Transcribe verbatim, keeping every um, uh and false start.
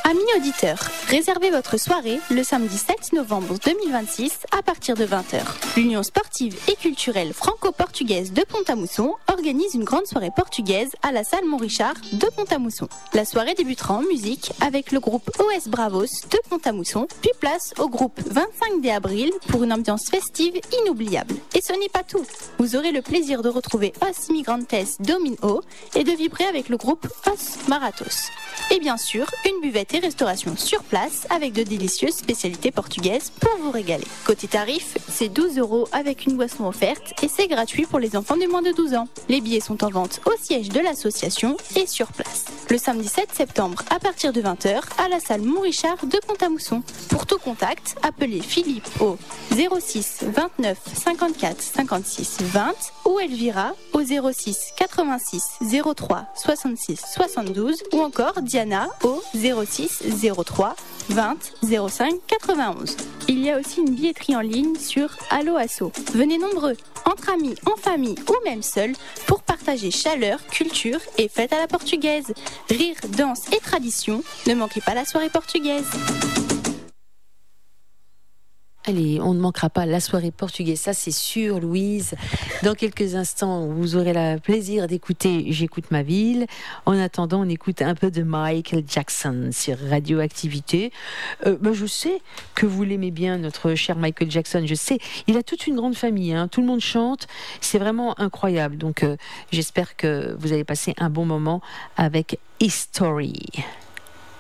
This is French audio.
Amis auditeurs, réservez votre soirée le samedi sept novembre deux mille vingt-six à partir de vingt heures. L'Union sportive et culturelle franco-portugaise de Pont-à-Mousson organise une grande soirée portugaise à la salle Montrichard de Pont-à-Mousson. La soirée débutera en musique avec le groupe O S Bravos de Pont-à-Mousson, puis place au groupe vingt-cinq de avril pour une ambiance festive inoubliable. Et ce n'est pas tout. Vous aurez le plaisir de retrouver Os Immigrantes Domino et de vibrer avec le groupe Os Maratos. Et bien sûr, une buvette et restauration sur place avec de délicieuses spécialités portugaises pour vous régaler. Côté tarif, c'est douze euros avec une boisson offerte et c'est gratuit pour les enfants de moins de douze ans. Les billets sont en vente au siège de l'association et sur place. Le samedi sept septembre à partir de vingt heures à la salle Montrichard de Pont-à-Mousson. Pour tout contact, appelez Philippe au zéro six vingt-neuf cinquante-quatre cinquante-six vingt ou Elvira au zéro six quatre-vingt-six zéro trois soixante-six soixante-douze ou encore Diana au zéro six zéro trois vingt zéro cinq quatre-vingt-onze. Il y a aussi une billetterie en ligne sur Allo Asso. Venez nombreux, entre amis, en famille ou même seuls, pour partager chaleur, culture et fête à la portugaise. Rire, danse et tradition, ne manquez pas la soirée portugaise. Allez, on ne manquera pas la soirée portugaise, ça c'est sûr, Louise. Dans quelques instants, vous aurez le plaisir d'écouter J'écoute ma ville. En attendant, on écoute un peu de Michael Jackson sur Radioactivité. Euh, ben je sais que vous l'aimez bien, notre cher Michael Jackson. Je sais, il a toute une grande famille, hein. Tout le monde chante, c'est vraiment incroyable. Donc, euh, j'espère que vous allez passer un bon moment avec History.